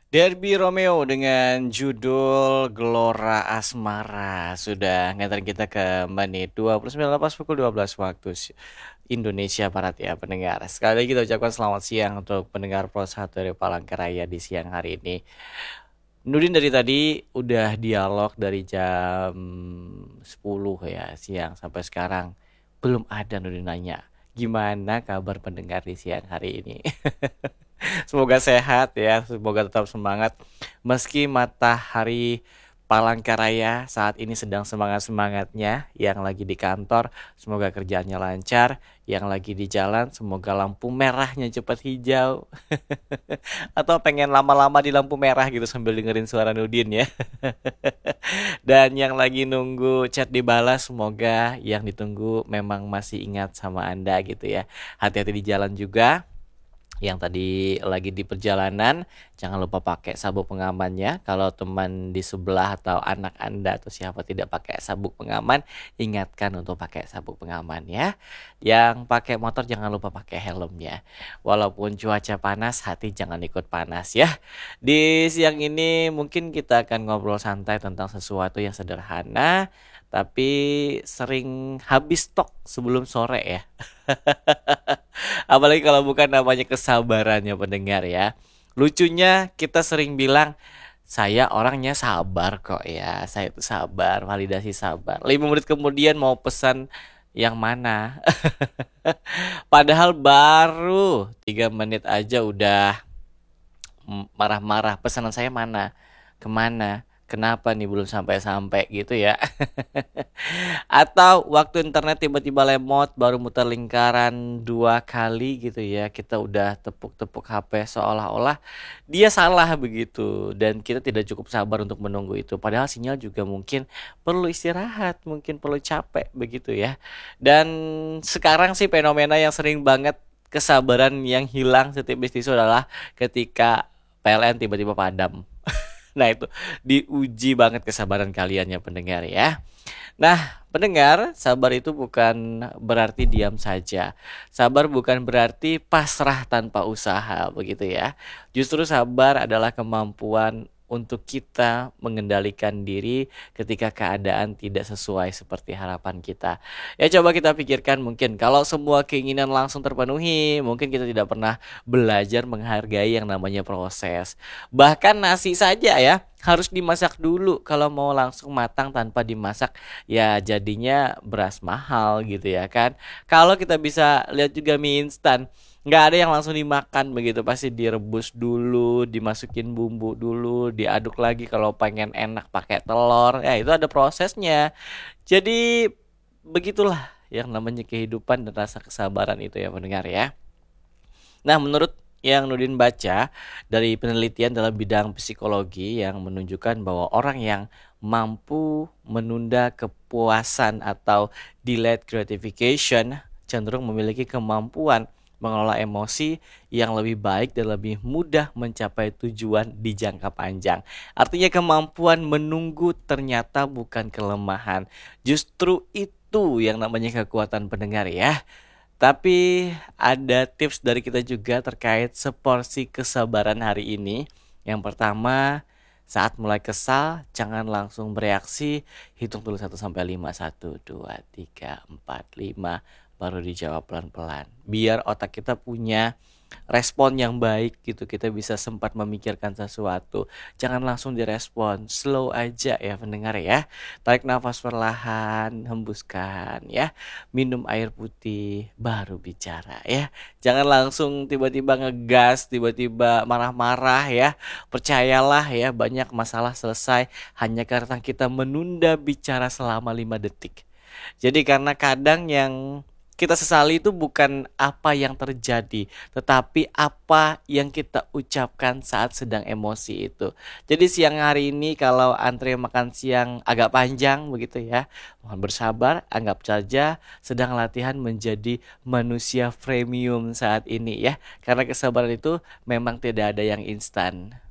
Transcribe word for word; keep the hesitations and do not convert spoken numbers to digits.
Derby Romeo dengan judul Gelora Asmara sudah ngantar kita ke menit dua puluh sembilan lepas pukul dua belas waktu si- Indonesia Barat ya pendengar. Sekali lagi kita ucapkan selamat siang untuk pendengar Pro satu dari Palangkaraya di siang hari ini. Nudin dari tadi udah dialog dari jam sepuluh ya siang sampai sekarang belum ada Nudin nanya. Gimana kabar pendengar di siang hari ini? Semoga sehat ya, semoga tetap semangat. Meski matahari Palangkaraya saat ini sedang semangat-semangatnya, yang lagi di kantor semoga kerjaannya lancar, yang lagi di jalan semoga lampu merahnya cepat hijau. Atau pengen lama-lama di lampu merah gitu sambil dengerin suara Nudin ya. Dan yang lagi nunggu chat dibalas semoga yang ditunggu memang masih ingat sama Anda gitu ya. Hati-hati di jalan juga. Yang tadi lagi di perjalanan, jangan lupa pakai sabuk pengamannya. Kalau teman di sebelah atau anak Anda atau siapa tidak pakai sabuk pengaman, ingatkan untuk pakai sabuk pengaman ya. Yang pakai motor jangan lupa pakai helmnya. Walaupun cuaca panas, hati jangan ikut panas ya. Di siang ini mungkin kita akan ngobrol santai tentang sesuatu yang sederhana, tapi sering habis stok sebelum sore ya. Apalagi kalau bukan namanya kesabarannya pendengar ya. Lucunya kita sering bilang saya orangnya sabar kok ya. Saya itu sabar, validasi sabar. Lima menit kemudian mau pesan yang mana? Padahal baru tiga menit aja udah marah-marah. Pesanan saya mana? Kemana? Kenapa nih belum sampai-sampai gitu ya? Atau waktu internet tiba-tiba lemot baru muter lingkaran dua kali gitu ya, kita udah tepuk-tepuk H P seolah-olah dia salah begitu dan kita tidak cukup sabar untuk menunggu itu. Padahal sinyal juga mungkin perlu istirahat, mungkin perlu capek begitu ya. Dan sekarang sih fenomena yang sering banget kesabaran yang hilang setipis tisu adalah ketika P L N tiba-tiba padam. Nah itu diuji banget kesabaran kalian ya pendengar ya. Nah, pendengar, sabar itu bukan berarti diam saja. Sabar bukan berarti pasrah tanpa usaha, begitu ya. Justru sabar adalah kemampuan untuk kita mengendalikan diri ketika keadaan tidak sesuai seperti harapan kita. Ya coba kita pikirkan mungkin kalau semua keinginan langsung terpenuhi, mungkin kita tidak pernah belajar menghargai yang namanya proses. Bahkan nasi saja ya harus dimasak dulu kalau mau langsung matang tanpa dimasak ya jadinya beras mahal gitu ya kan. Kalau kita bisa lihat juga mie instan, nggak ada yang langsung dimakan begitu, pasti direbus dulu, dimasukin bumbu dulu, diaduk lagi kalau pengen enak pakai telur. Ya itu ada prosesnya. Jadi begitulah yang namanya kehidupan dan rasa kesabaran itu ya pendengar ya. Nah, menurut yang Nudin baca dari penelitian dalam bidang psikologi yang menunjukkan bahwa orang yang mampu menunda kepuasan atau delayed gratification cenderung memiliki kemampuan mengelola emosi yang lebih baik dan lebih mudah mencapai tujuan di jangka panjang. Artinya kemampuan menunggu ternyata bukan kelemahan. Justru itu yang namanya kekuatan pendengar ya. Tapi ada tips dari kita juga terkait seporsi kesabaran hari ini. Yang pertama, saat mulai kesal, jangan langsung bereaksi. Hitung dulu satu sampai lima. satu, dua, tiga, empat, lima. Baru dijawab pelan-pelan. Biar otak kita punya respon yang baik gitu, kita bisa sempat memikirkan sesuatu, jangan langsung direspon, slow aja ya pendengar ya. Tarik nafas perlahan, hembuskan ya, minum air putih baru bicara ya. Jangan langsung tiba-tiba ngegas, tiba-tiba marah-marah ya. Percayalah ya, banyak masalah selesai hanya karena kita menunda bicara selama lima detik. Jadi karena kadang yang kita sesali itu bukan apa yang terjadi, tetapi apa yang kita ucapkan saat sedang emosi itu. Jadi siang hari ini kalau antre makan siang agak panjang begitu ya, mohon bersabar, anggap saja sedang latihan menjadi manusia premium saat ini ya. Karena kesabaran itu memang tidak ada yang instan.